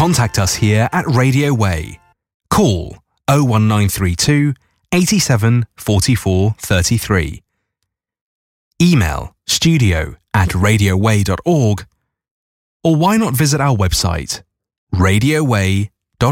Contact us here at Radio Way. Call 01932 87 44 33. Email studio@radioway.org, or why not visit our website radioway.org.